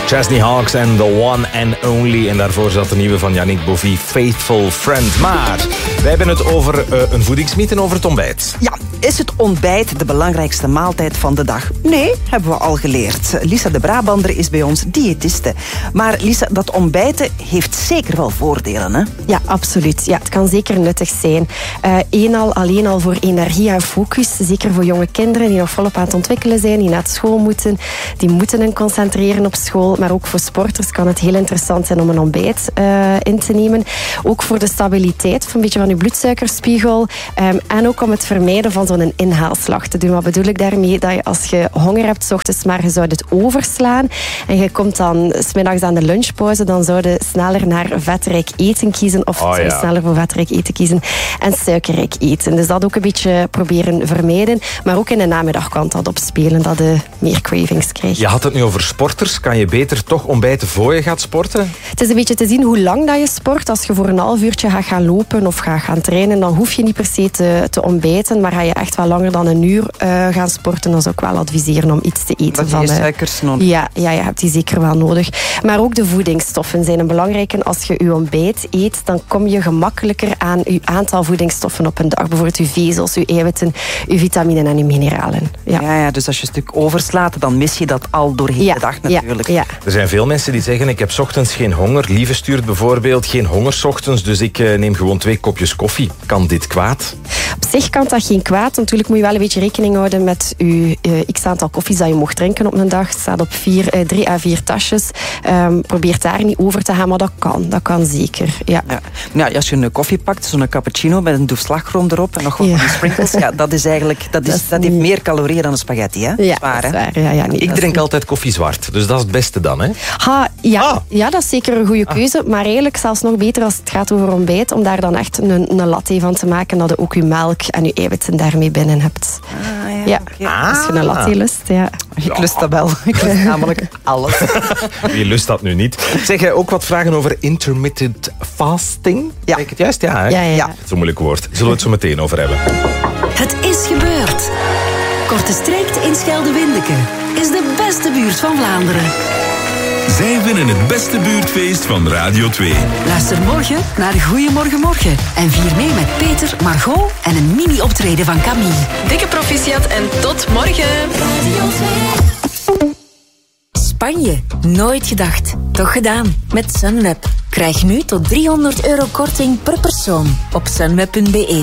Chesney Hawkes en The One and Only. En daarvoor zat de nieuwe van Yannick Bovie, Faithful Friend. Maar wij hebben het over een voedingsmythe en over het ontbijt. Ja, is het ontbijt de belangrijkste maaltijd van de dag? Nee, hebben we al geleerd. Lisa de Brabander is bij ons diëtiste. Maar Lisa, dat ontbijten heeft zeker wel voordelen, hè? Ja, absoluut. Ja, het kan zeker nuttig zijn. Alleen al voor energie en focus. Zeker voor jonge kinderen die nog volop aan het ontwikkelen zijn, die naar school moeten. Die moeten hun concentreren op school. Maar ook voor sporters kan het heel interessant zijn om een ontbijt in te nemen. Ook voor de stabiliteit een beetje van je bloedsuikerspiegel. En ook om het vermijden van zo'n inhaalslag te doen. Wat bedoel ik daarmee? Dat je als je honger hebt, 's ochtends, maar je zou het overslaan. En je komt dan 's middags aan de lunchpauze, dan zou je sneller naar vetrijk eten kiezen. Of zou je sneller voor vetrijk eten kiezen. En suikerrijk eten. Dus dat ook een beetje proberen vermijden. Maar ook in de namiddag kan dat opspelen, dat je meer cravings krijgt. Je had het nu over sporters. Kan je beter toch ontbijten voor je gaat sporten? Het is een beetje te zien hoe lang dat je sport. Als je voor een half uurtje gaat gaan lopen of gaat gaan trainen, dan hoef je niet per se te ontbijten. Maar ga je echt wel langer dan een uur gaan sporten, dan zou ik wel adviseren om iets te eten. Dat je suikers nodig. Ja, je hebt die zeker wel nodig. Maar ook de voedingsstoffen zijn een belangrijke. Als je je ontbijt eet, dan kom je gemakkelijker aan je aantal voedingsstoffen op een dag. Bijvoorbeeld je vezels, je eiwitten, je vitaminen en je mineralen. Ja, dus als je een stuk overslaat, dan mis je dat al doorheen de dag natuurlijk. Ja. Er zijn veel mensen die zeggen, ik heb 's ochtends geen honger. Lieve stuurt bijvoorbeeld geen honger 's ochtends, dus ik neem gewoon 2 kopjes koffie. Kan dit kwaad? Op zich kan dat geen kwaad. Natuurlijk moet je wel een beetje rekening houden met je x-aantal koffies dat je mocht drinken op een dag. Het staat op 3 à 4 tasjes. Probeer daar niet over te gaan, maar dat kan. Dat kan zeker, ja. Als je een koffie pakt, zo'n cappuccino met een doef slagroom erop en nog wat van die sprinkles, dat is eigenlijk, dat heeft meer calorieën dan een spaghetti, hè? Ja, Zwaar, hè? dat is waar. Ja, nee, ik drink altijd koffie zwart, dus dat is het beste dan, hè? Ja, dat is zeker een goede keuze. Maar eigenlijk zelfs nog beter als het gaat over ontbijt, om daar dan echt een latte van te maken, dat je ook je melk en je eiwitten daarmee binnen hebt. Als je een latte lust, Ik lust dat wel. Ik lust namelijk alles. Wie lust dat nu niet? Zeg, ook wat vragen over intermittent fasting? Ja. Zeg ik het juist? Ja, hè? Ja. Dat is een moeilijk woord. Zullen we het zo meteen over hebben. Het is gebeurd. Korte Streekte in Schelde-Windeke is de beste buurt van Vlaanderen. Zij winnen het beste buurtfeest van Radio 2. Luister morgen naar Goeiemorgen Morgen en vier mee met Peter, Margot en een mini-optreden van Camille. Dikke proficiat en tot morgen. Radio 2. Spanje, nooit gedacht. Toch gedaan. Met Sunweb. Krijg nu tot €300 korting per persoon op sunweb.be.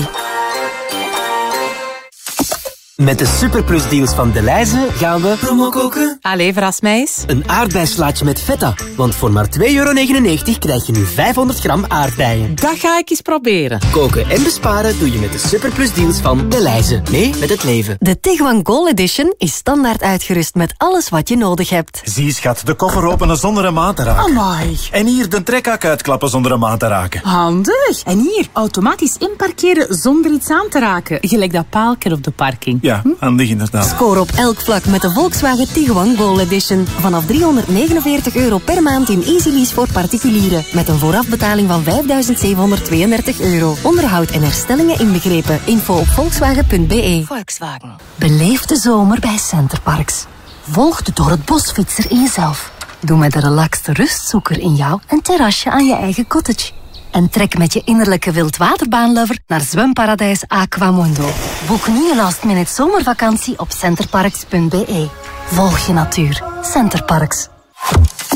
Met de superplusdeals van Delhaize gaan we promo koken. Allee, verras mij eens. Een aardbeislaatje met feta. Want voor maar €2,99 krijg je nu 500 gram aardbeien. Dat ga ik eens proberen. Koken en besparen doe je met de superplusdeals van Delhaize. Mee met het leven. De Tiguan Goal Edition is standaard uitgerust met alles wat je nodig hebt. Zie schat, de koffer openen zonder een maat te raken. Amai. En hier de trekhak uitklappen zonder een maat te raken. Handig. En hier, automatisch inparkeren zonder iets aan te raken. Gelijk dat paaltje op de parking. Ja, handig inderdaad. Score op elk vlak met de Volkswagen Tiguan Goal Edition. Vanaf €349 per maand in Easy Lease voor particulieren. Met een voorafbetaling van €5.732. Onderhoud en herstellingen inbegrepen. Info op volkswagen.be. Volkswagen. Beleef de zomer bij Centerparks. Volg de door het bosfietser in jezelf. Doe met de relaxte rustzoeker in jou een terrasje aan je eigen cottage. En trek met je innerlijke wildwaterbaanlover naar zwemparadijs Aquamundo. Boek nu een last-minute zomervakantie op centerparks.be. Volg je natuur. Centerparks.